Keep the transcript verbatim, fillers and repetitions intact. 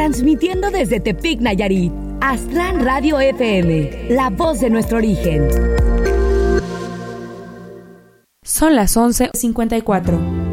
transmitiendo desde Tepic, Nayarit. Aztlán Radio F M, la voz de nuestro origen. Son las once cincuenta y cuatro.